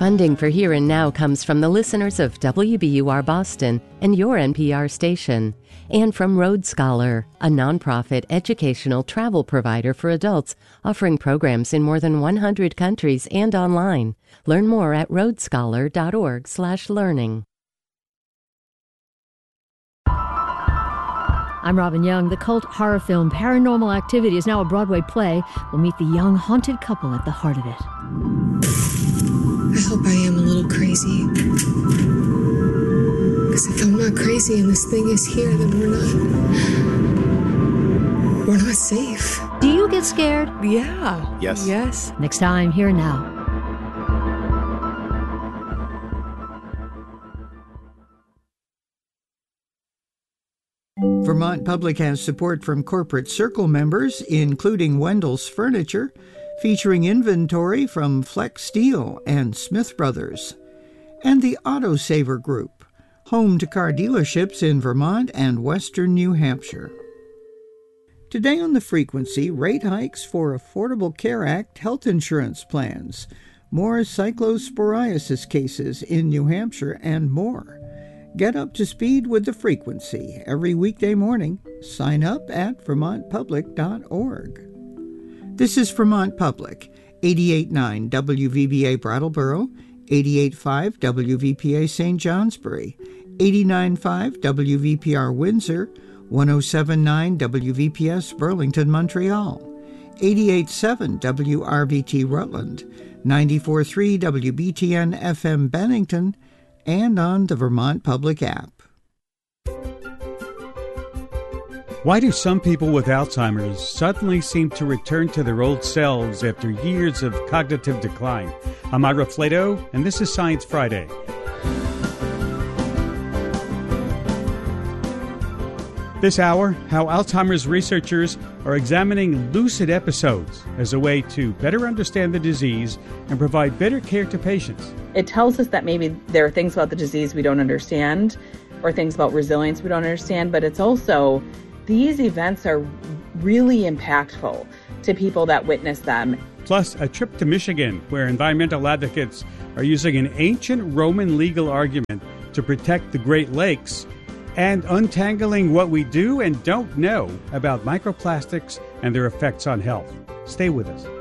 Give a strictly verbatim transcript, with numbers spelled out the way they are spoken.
Funding for Here and Now comes from the listeners of W B U R Boston and your N P R station, and from Road Scholar, a nonprofit educational travel provider for adults offering programs in more than one hundred countries and online. Learn more at road scholar dot org slash learning. I'm Robin Young. The cult horror film Paranormal Activity is now a Broadway play. We'll meet the young haunted couple at the heart of it. I hope I am a little crazy. Because if I'm not crazy and this thing is here, then we're not... We're not safe. Do you get scared? Yeah. Yes. Yes. Next time, Here and Now. Vermont Public has support from Corporate Circle members, including Wendell's Furniture, featuring inventory from Flex Steel and Smith Brothers, and the Autosaver Group, home to car dealerships in Vermont and western New Hampshire. Today on The Frequency, rate hikes for Affordable Care Act health insurance plans, more cyclosporiasis cases in New Hampshire, and more. Get up to speed with The Frequency every weekday morning. Sign up at vermont public dot org. This is Vermont Public, eighty-eight point nine W V B A Brattleboro, eighty-eight point five W V P A Saint Johnsbury, eighty-nine point five W V P R Windsor, one oh seven point nine W V P S Burlington, Montreal, eighty-eight point seven W R V T Rutland, ninety-four point three W B T N F M Bennington, and on the Vermont Public app. Why do some people with Alzheimer's suddenly seem to return to their old selves after years of cognitive decline? I'm Ira Flato, and this is Science Friday. This hour, how Alzheimer's researchers are examining lucid episodes as a way to better understand the disease and provide better care to patients. It tells us that maybe there are things about the disease we don't understand, or things about resilience we don't understand, but it's also these events are really impactful to people that witness them. Plus, a trip to Michigan, where environmental advocates are using an ancient Roman legal argument to protect the Great Lakes, and untangling what we do and don't know about microplastics and their effects on health. Stay with us.